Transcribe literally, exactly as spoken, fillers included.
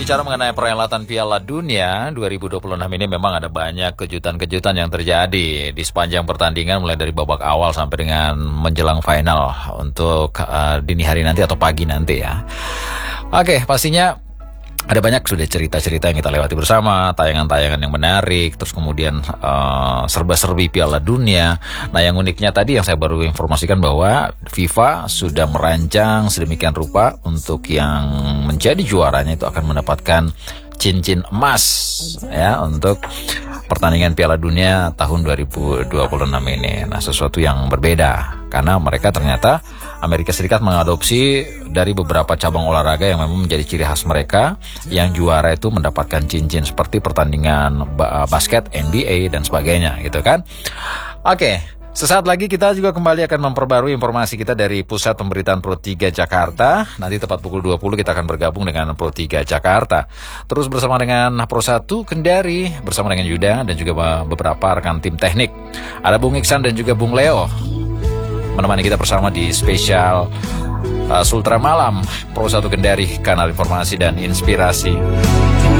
berbicara mengenai perhelatan Piala Dunia dua ribu dua puluh enam ini, memang ada banyak kejutan-kejutan yang terjadi di sepanjang pertandingan, mulai dari babak awal sampai dengan menjelang final untuk uh, dini hari nanti atau pagi nanti ya. Oke, pastinya ada banyak sudah cerita-cerita yang kita lewati bersama, tayangan-tayangan yang menarik, terus kemudian uh, serba-serbi Piala Dunia. Nah, yang uniknya tadi yang saya baru informasikan bahwa FIFA sudah merancang sedemikian rupa untuk yang menjadi juaranya itu akan mendapatkan cincin emas ya untuk pertandingan Piala Dunia tahun dua ribu dua puluh enam ini. Nah, sesuatu yang berbeda karena mereka ternyata Amerika Serikat mengadopsi dari beberapa cabang olahraga yang memang menjadi ciri khas mereka. Yang juara itu mendapatkan cincin seperti pertandingan basket, N B A dan sebagainya gitu kan. Oke, sesaat lagi kita juga kembali akan memperbarui informasi kita dari Pusat Pemberitaan Pro tiga Jakarta. Nanti tepat pukul dua puluh kita akan bergabung dengan Pro tiga Jakarta. Terus bersama dengan Pro satu Kendari, bersama dengan Yuda dan juga beberapa rekan tim teknik. Ada Bung Iksan dan juga Bung Leo menemani kita bersama di spesial uh, Sultra Malam Pro satu Kendari, kanal informasi dan inspirasi.